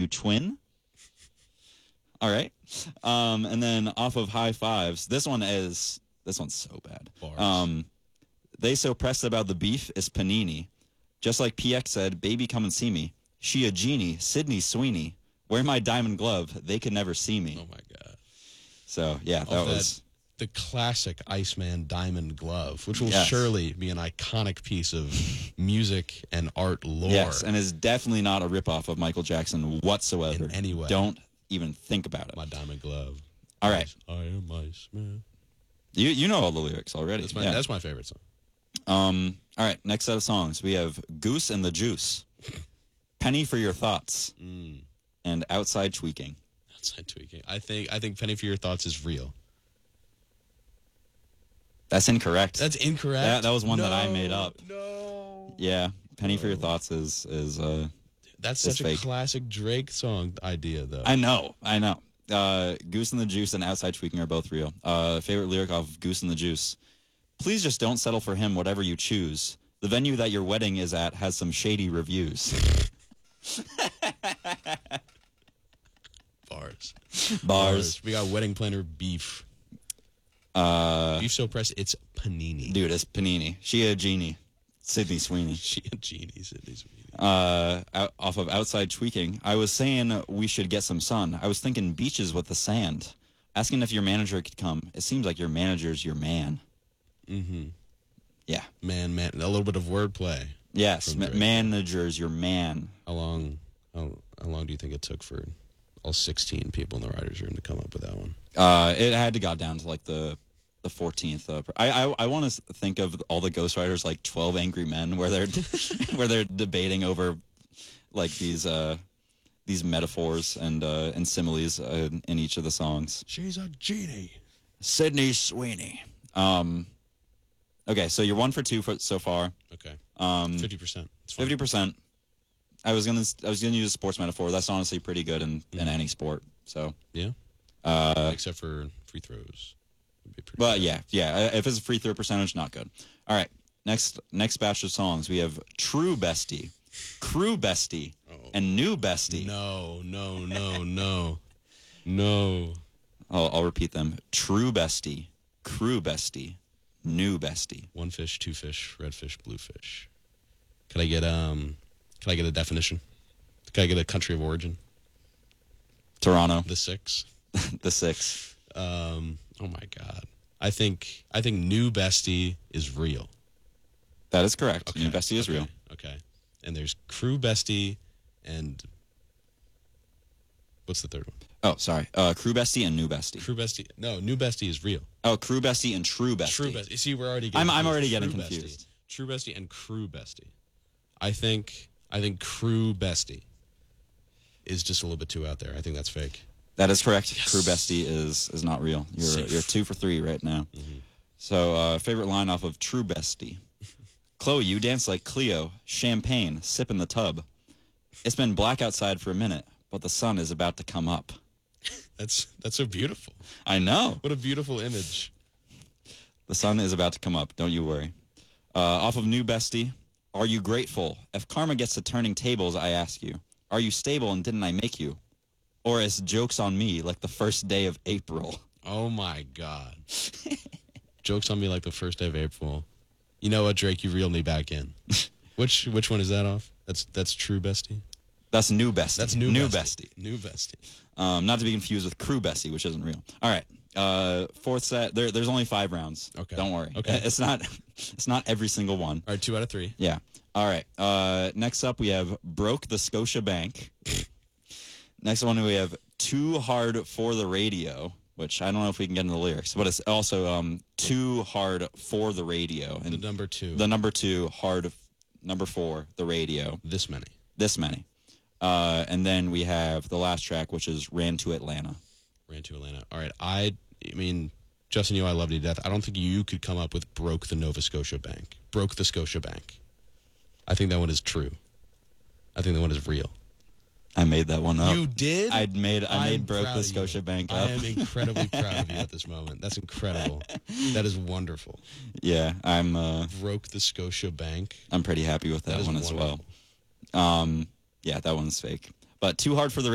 you twin? All right. And then off of High Fives, this one's so bad. Bars. They so pressed about the beef is panini. Just like PX said, baby come and see me. She a genie, Sydney Sweeney. Wear my diamond glove, they could never see me. Oh, my God. So, yeah, that was... The classic Iceman diamond glove, which will Yes. surely be an iconic piece of music and art lore. Yes, and is definitely not a ripoff of Michael Jackson whatsoever. In any way. Don't even think about it. My diamond glove. All right. I am Iceman. You know all the lyrics already. That's my favorite song. All right, next set of songs. We have Goose and the Juice, Penny for Your Thoughts, and Outside Tweaking. Outside Tweaking. I think Penny for Your Thoughts is real. That's incorrect. That's incorrect? That was one that I made up. No. Yeah, Penny for Your Thoughts is That's is such fake. a classic Drake song idea, though. I know. Goose and the Juice and Outside Tweaking are both real. Favorite lyric off of Goose and the Juice. Please just don't settle for him, whatever you choose. The venue that your wedding is at has some shady reviews. Bars. We got wedding planner beef. Beef so pressed, it's panini. Dude, it's panini. She a genie. Sydney Sweeney. She a genie, Sydney Sweeney. Off of Outside Tweaking. I was saying we should get some sun. I was thinking beaches with the sand. Asking if your manager could come. It seems like your manager's your man. Mm-hmm. Yeah. Man. A little bit of wordplay. Yes. Manager's your man. How long do you think it took for all 16 people in the writer's room to come up with that one? It had to got down to like the 14th. I want to think of all the ghostwriters like 12 Angry Men, where they're where they're debating over like these metaphors and similes in each of the songs. She's a genie. Sydney Sweeney. Okay, so you're 1 for 2 so far. Okay. 50%. 50%. I was gonna use a sports metaphor. That's honestly pretty good in any sport. So yeah. Except for free throws. But yeah. If it's a free throw percentage, not good. All right. Next batch of songs. We have True Bestie, Crew Bestie, and New Bestie. No. I'll repeat them. True Bestie, Crew Bestie, New Bestie. One fish, two fish, red fish, blue fish. Can I get a definition? Can I get a country of origin? Toronto. The six. The six. Oh my God. I think New Bestie is real. That is correct. Okay. New Bestie is real. Okay. And there's Crew Bestie and what's the third one? Oh, sorry. Crew Bestie and New Bestie. Crew Bestie. No, New Bestie is real. Oh, Crew Bestie and True Bestie. True Bestie. See, we're already getting I'm already getting True confused. Bestie. True Bestie and Crew Bestie. I think Crew Bestie is just a little bit too out there. I think that's fake. That is correct. Yes. Crew Bestie is not real. You're 2 for 3 right now. Mm-hmm. So favorite line off of True Bestie. Chloe, you dance like Cleo. Champagne, sip in the tub. It's been black outside for a minute, but the sun is about to come up. That's so beautiful. I know. What a beautiful image. The sun is about to come up. Don't you worry. Off of New Bestie. Are you grateful? If karma gets to turning tables, I ask you. Are you stable and didn't I make you? Or is jokes on me like the first day of April? Oh, my God. Jokes on me like the first day of April. You know what, Drake? You reeled me back in. Which one is that off? That's True Bestie? That's New Bestie. That's New Bestie. New Bestie. Not to be confused with Crew Bestie, which isn't real. All right. Fourth set. There's only 5 rounds. Okay. Don't worry. Okay. It's not every single one. All right, 2 out of 3. Yeah. All right. Next up, we have Broke the Scotia Bank. Next one, we have Too Hard for the Radio, which I don't know if we can get into the lyrics, but it's also Too Hard for the Radio. And the number 2. The number 2, hard, number 4, the radio. This many. And then we have the last track, which is Ran to Atlanta. All right. I mean, Justin, I love you to death. I don't think you could come up with Broke the Nova Scotia Bank. Broke the Scotia Bank. I think that one is true. I think that one is real. I made that one up. You did? I made Broke the Scotia Bank up. I am incredibly proud of you at this moment. That's incredible. That is wonderful. Yeah, I'm Broke the Scotia Bank. I'm pretty happy with that one as well. Yeah, that one's fake. But Too Hard for the